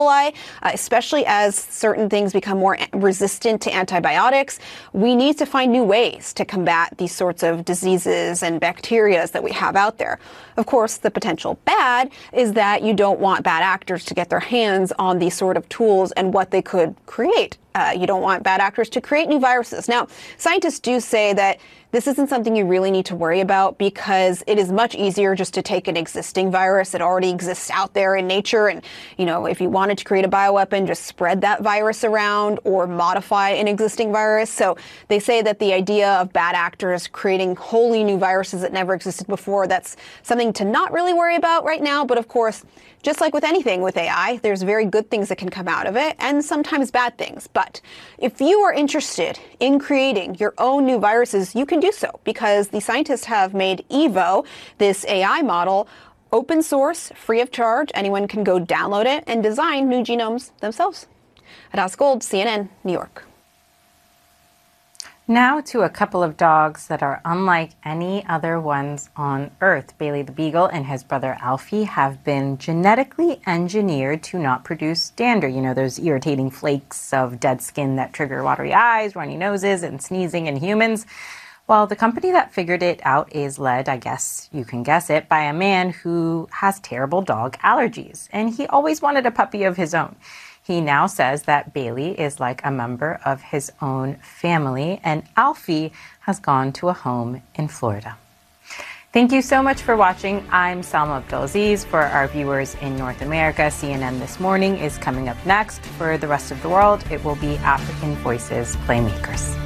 especially as certain things become more resistant to antibiotics. We need to find new ways to combat these sorts of diseases and bacteria that we have out there. Of course, the potential bad is that you don't want bad actors to get their hands on these sort of tools and what they could create. You don't want bad actors to create new viruses. Now, scientists do say that this isn't something you really need to worry about because it is much easier just to take an existing virus that already exists out there in nature. And, if you wanted to create a bioweapon, just spread that virus around or modify an existing virus. So they say that the idea of bad actors creating wholly new viruses that never existed before, that's something to not really worry about right now. But of course, just like with anything with AI, there's very good things that can come out of it and sometimes bad things. But if you are interested in creating your own new viruses, you can do so because the scientists have made Evo, this AI model, open source, free of charge. Anyone can go download it and design new genomes themselves. Hadass Gold, CNN, New York. Now to a couple of dogs that are unlike any other ones on Earth. Bailey the Beagle and his brother Alfie have been genetically engineered to not produce dander. Those irritating flakes of dead skin that trigger watery eyes, runny noses, and sneezing in humans. Well, the company that figured it out is led, I guess you can guess it, by a man who has terrible dog allergies. And he always wanted a puppy of his own. He now says that Bailey is like a member of his own family, and Alfie has gone to a home in Florida. Thank you so much for watching. I'm Salma Abdulaziz. For our viewers in North America, CNN This Morning is coming up next. For the rest of the world, it will be African Voices Playmakers.